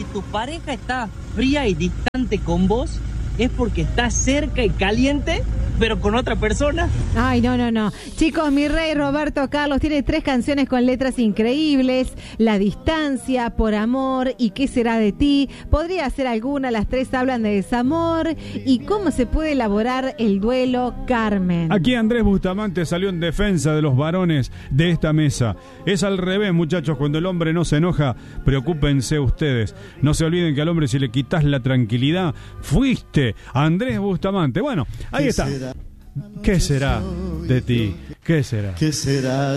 tu pareja está fría y distante con vos, es porque está cerca y caliente, pero con otra persona. Ay, no. Chicos, mi rey Roberto Carlos tiene 3 canciones con letras increíbles. La distancia, Por amor y ¿Qué será de ti? Podría ser alguna, las 3 hablan de desamor. ¿Y cómo se puede elaborar el duelo, Carmen? Aquí Andrés Bustamante salió en defensa de los varones de esta mesa. Es al revés, muchachos, cuando el hombre no se enoja, preocúpense ustedes. No se olviden que al hombre si le quitas la tranquilidad, fuiste Andrés Bustamante. Bueno, ahí está. ¿Qué será de ti? ¿Qué será? ¿Qué será?